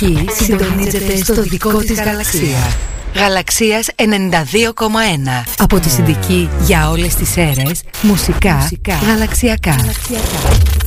Συνδική συντονίζεται στο δικό της γαλαξία. Γαλαξίας 92,1. Από τη Συνδική για όλες τις αίρες, μουσικά, γαλαξιακά.